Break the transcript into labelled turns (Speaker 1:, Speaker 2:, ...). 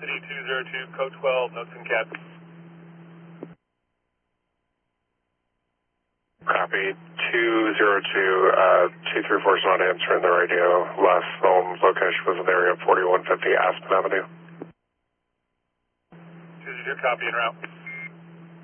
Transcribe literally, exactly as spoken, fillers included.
Speaker 1: City two zero two, code twelve, notes and cab.
Speaker 2: Copy. two zero two, uh, two three four is not answering the radio. Last known location was in the area of forty-one fifty Aspen Avenue.
Speaker 1: two zero two, copy en route.